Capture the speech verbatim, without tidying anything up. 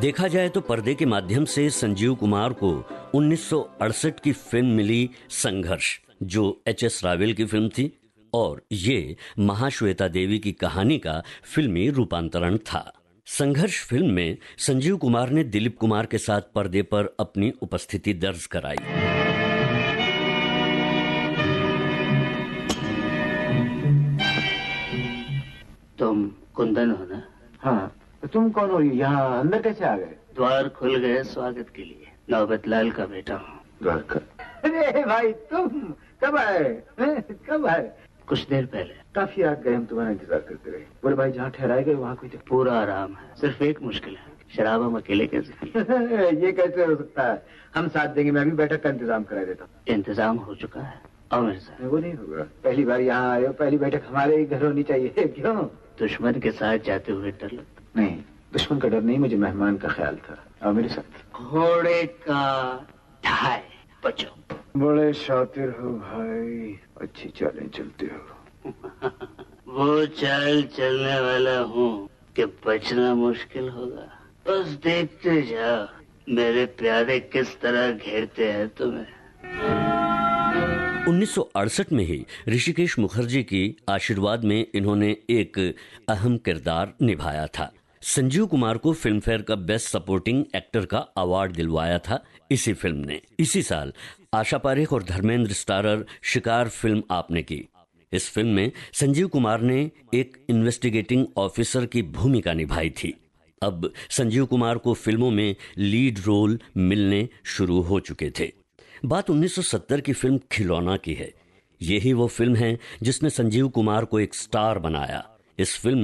देखा जाए तो पर्दे के माध्यम से संजीव कुमार को उन्नीस सौ अड़सठ की फिल्म मिली संघर्ष, जो एच एस रावेल की फिल्म थी, और ये महाश्वेता देवी की कहानी का फिल्मी रूपांतरण था। संघर्ष फिल्म में संजीव कुमार ने दिलीप कुमार के साथ पर्दे पर अपनी उपस्थिति दर्ज कराई। तुम कुंदन हो ना? हाँ, तो तुम कौन हो? यहाँ अंदर कैसे आ गए? द्वार खुल गए स्वागत के लिए। नौबत लाल का बेटा हूँ। द्वार का? अरे भाई, तुम कब आए? कब आए? कुछ देर पहले। काफी रात गए हम तुम्हारा इंतजार करते रहे। बोले भाई जहाँ ठहराए गए वहाँ कोई तो पूरा आराम है, सिर्फ एक मुश्किल है, शराब हम अकेले कैसे पिए? ये कैसे हो सकता है? हम साथ देंगे, मैं भी बैठक का इंतजाम करा देता हूँ। इंतजाम हो चुका है। आओ मेरे साथ। वो नहीं होगा, पहली बार यहाँ आए हो, पहली बैठक हमारे ही घर होनी चाहिए। क्यों? दुश्मन के साथ जाते हुए डर लगता? नहीं, दुश्मन का डर नहीं, मुझे मेहमान का ख्याल था। आओ मेरे साथ। घोड़े का ढाई बचो। बड़े शातिर हो भाई, अच्छी चालें चलते हो। वो चाल चलने वाला हूँ कि बचना मुश्किल होगा। बस देखते जाओ मेरे प्यारे किस तरह घेरते हैं तुम्हें। उन्नीस सौ अड़सठ में ही ऋषिकेश मुखर्जी की आशीर्वाद में इन्होंने एक अहम किरदार निभाया था। संजीव कुमार को फिल्म फेयर का बेस्ट सपोर्टिंग एक्टर का अवार्ड दिलवाया था इसी फिल्म ने। इसी साल आशा पारेख और धर्मेंद्र स्टारर शिकार फिल्म आपने की। इस फिल्म में संजीव कुमार ने एक इन्वेस्टिगेटिंग ऑफिसर की भूमिका निभाई थी। अब संजीव कुमार को फिल्मों में लीड रोल मिलने शुरू हो चुके थे। बात उन्नीस सौ सत्तर की फिल्म खिलौना की है। यही वो फिल्म है जिसने संजीव कुमार को एक स्टार बनाया। इस फिल्म